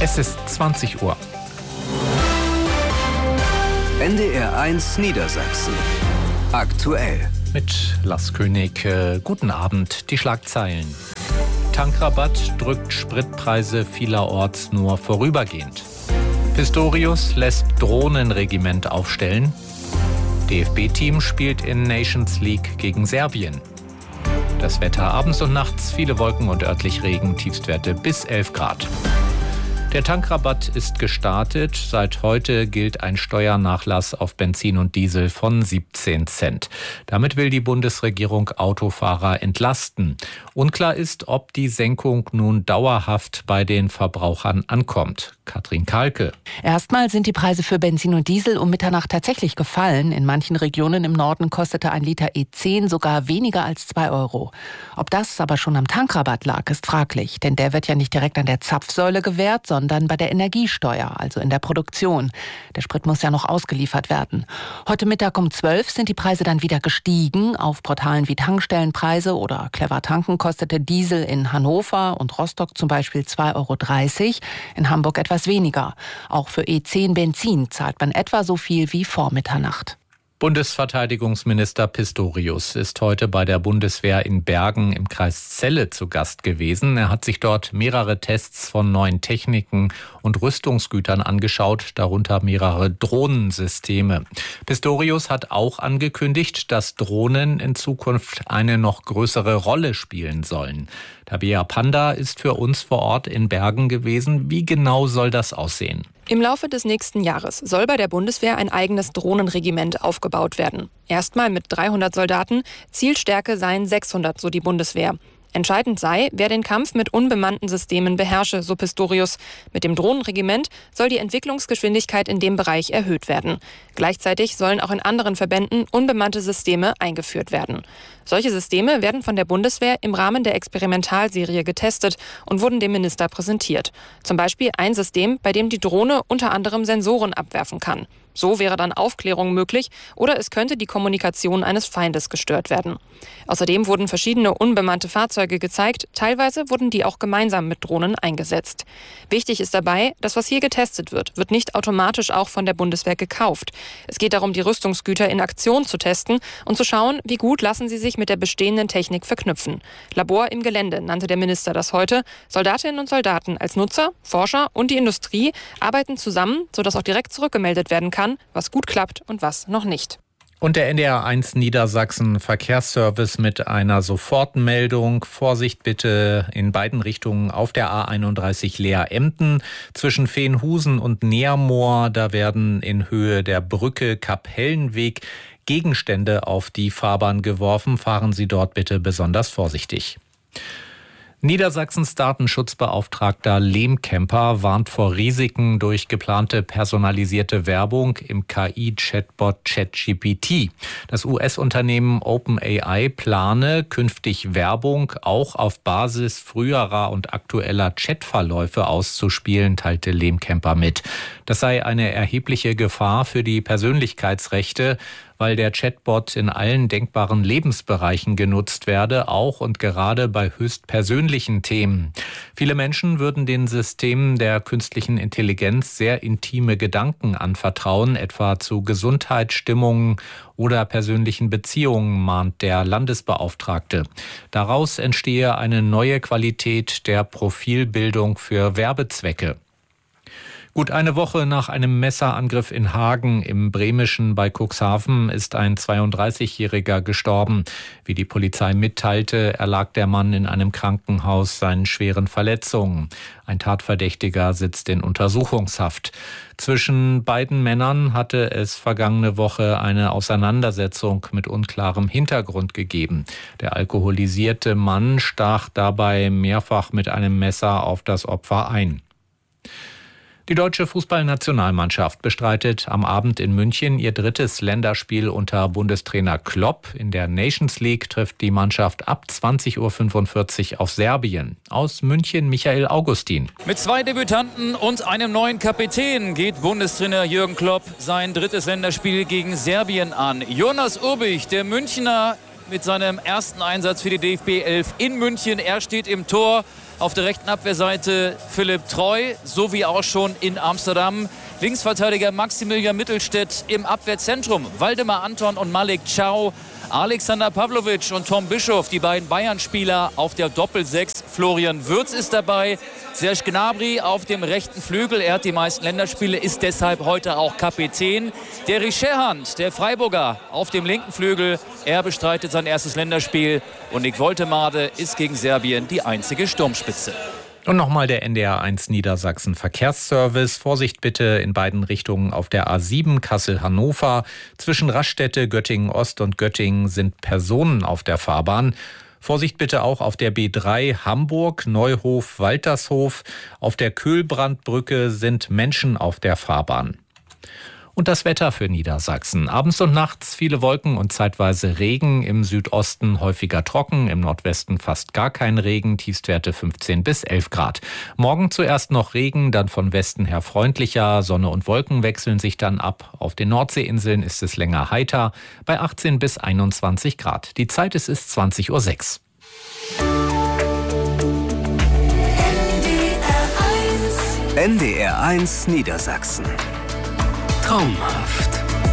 Es ist 20 Uhr. NDR 1 Niedersachsen. Aktuell. Mit Lars König. Guten Abend. Die Schlagzeilen. Tankrabatt drückt Spritpreise vielerorts nur vorübergehend. Pistorius lässt Drohnenregiment aufstellen. DFB-Team spielt in Nations League gegen Serbien. Das Wetter abends und nachts, viele Wolken und örtlich Regen, Tiefstwerte bis 11 Grad. Der Tankrabatt ist gestartet. Seit heute gilt ein Steuernachlass auf Benzin und Diesel von 17 Cent. Damit will die Bundesregierung Autofahrer entlasten. Unklar ist, ob die Senkung nun dauerhaft bei den Verbrauchern ankommt. Katrin Kahlke. Erstmal sind die Preise für Benzin und Diesel um Mitternacht tatsächlich gefallen. In manchen Regionen im Norden kostete ein Liter E10 sogar weniger als 2 Euro. Ob das aber schon am Tankrabatt lag, ist fraglich. Denn der wird ja nicht direkt an der Zapfsäule gewährt, sondern bei der Energiesteuer, also in der Produktion. Der Sprit muss ja noch ausgeliefert werden. Heute Mittag um 12 sind die Preise dann wieder gestiegen. Auf Portalen wie Tankstellenpreise oder Clever Tanken kostete Diesel in Hannover und Rostock zum Beispiel 2,30 Euro, in Hamburg etwas weniger. Auch für E10 Benzin zahlt man etwa so viel wie vor Mitternacht. Bundesverteidigungsminister Pistorius ist heute bei der Bundeswehr in Bergen im Kreis Celle zu Gast gewesen. Er hat sich dort mehrere Tests von neuen Techniken und Rüstungsgütern angeschaut, darunter mehrere Drohnensysteme. Pistorius hat auch angekündigt, dass Drohnen in Zukunft eine noch größere Rolle spielen sollen. Tabea Panda ist für uns vor Ort in Bergen gewesen. Wie genau soll das aussehen? Im Laufe des nächsten Jahres soll bei der Bundeswehr ein eigenes Drohnenregiment aufgebaut werden. Erstmal mit 300 Soldaten, Zielstärke seien 600, so die Bundeswehr. Entscheidend sei, wer den Kampf mit unbemannten Systemen beherrsche, so Pistorius. Mit dem Drohnenregiment soll die Entwicklungsgeschwindigkeit in dem Bereich erhöht werden. Gleichzeitig sollen auch in anderen Verbänden unbemannte Systeme eingeführt werden. Solche Systeme werden von der Bundeswehr im Rahmen der Experimentalserie getestet und wurden dem Minister präsentiert. Zum Beispiel ein System, bei dem die Drohne unter anderem Sensoren abwerfen kann. So wäre dann Aufklärung möglich oder es könnte die Kommunikation eines Feindes gestört werden. Außerdem wurden verschiedene unbemannte Fahrzeuge gezeigt, teilweise wurden die auch gemeinsam mit Drohnen eingesetzt. Wichtig ist dabei, dass was hier getestet wird nicht automatisch auch von der Bundeswehr gekauft. Es geht darum, die Rüstungsgüter in Aktion zu testen und zu schauen, wie gut lassen sie sich mit der bestehenden Technik verknüpfen. Labor im Gelände nannte der Minister das heute. Soldatinnen und Soldaten als Nutzer, Forscher und die Industrie arbeiten zusammen, sodass auch direkt zurückgemeldet werden kann, was gut klappt und was noch nicht. Und der NDR 1 Niedersachsen Verkehrsservice mit einer Sofortmeldung. Vorsicht bitte in beiden Richtungen auf der A31 Leer-Emden. Zwischen Veenhusen und Neermoor, da werden in Höhe der Brücke Kapellenweg Gegenstände auf die Fahrbahn geworfen. Fahren Sie dort bitte besonders vorsichtig. Niedersachsens Datenschutzbeauftragter Lehmkemper warnt vor Risiken durch geplante personalisierte Werbung im KI-Chatbot ChatGPT. Das US-Unternehmen OpenAI plane, künftig Werbung auch auf Basis früherer und aktueller Chatverläufe auszuspielen, teilte Lehmkemper mit. Das sei eine erhebliche Gefahr für die Persönlichkeitsrechte, weil der Chatbot in allen denkbaren Lebensbereichen genutzt werde, auch und gerade bei höchst persönlichen Themen. Viele Menschen würden den Systemen der künstlichen Intelligenz sehr intime Gedanken anvertrauen, etwa zu Gesundheit, Stimmung oder persönlichen Beziehungen, mahnt der Landesbeauftragte. Daraus entstehe eine neue Qualität der Profilbildung für Werbezwecke. Gut eine Woche nach einem Messerangriff in Hagen im Bremischen bei Cuxhaven ist ein 32-Jähriger gestorben. Wie die Polizei mitteilte, erlag der Mann in einem Krankenhaus seinen schweren Verletzungen. Ein Tatverdächtiger sitzt in Untersuchungshaft. Zwischen beiden Männern hatte es vergangene Woche eine Auseinandersetzung mit unklarem Hintergrund gegeben. Der alkoholisierte Mann stach dabei mehrfach mit einem Messer auf das Opfer ein. Die deutsche Fußballnationalmannschaft bestreitet am Abend in München ihr 3. Länderspiel unter Bundestrainer Klopp. In der Nations League trifft die Mannschaft ab 20.45 Uhr auf Serbien. Aus München Michael Augustin. Mit 2 Debütanten und einem neuen Kapitän geht Bundestrainer Jürgen Klopp sein 3. Länderspiel gegen Serbien an. Jonas Urbich, der Münchner, mit seinem ersten Einsatz für die DFB 11 in München. Er steht im Tor. Auf der rechten Abwehrseite Philipp Treu, so wie auch schon in Amsterdam. Linksverteidiger Maximilian Mittelstädt im Abwehrzentrum. Waldemar Anton und Malik Chow. Alexander Pavlovic und Tom Bischoff, die beiden Bayern-Spieler auf der Doppel-6. Florian Wirtz ist dabei. Serge Gnabry auf dem rechten Flügel. Er hat die meisten Länderspiele, ist deshalb heute auch Kapitän. Der Richerhand, der Freiburger, auf dem linken Flügel. Er bestreitet sein erstes Länderspiel. Und Nick Woltemade ist gegen Serbien die einzige Sturmspitze. Und nochmal der NDR1 Niedersachsen Verkehrsservice. Vorsicht bitte in beiden Richtungen auf der A7 Kassel-Hannover. Zwischen Raststätte, Göttingen-Ost und Göttingen sind Personen auf der Fahrbahn. Vorsicht bitte auch auf der B3 Hamburg, Neuhof, Waltershof. Auf der Köhlbrandbrücke sind Menschen auf der Fahrbahn. Und das Wetter für Niedersachsen. Abends und nachts viele Wolken und zeitweise Regen. Im Südosten häufiger trocken, im Nordwesten fast gar kein Regen. Tiefstwerte 15 bis 11 Grad. Morgen zuerst noch Regen, dann von Westen her freundlicher. Sonne und Wolken wechseln sich dann ab. Auf den Nordseeinseln ist es länger heiter, bei 18 bis 21 Grad. Die Zeit ist 20:06 Uhr. NDR1 Niedersachsen. Traumhaft.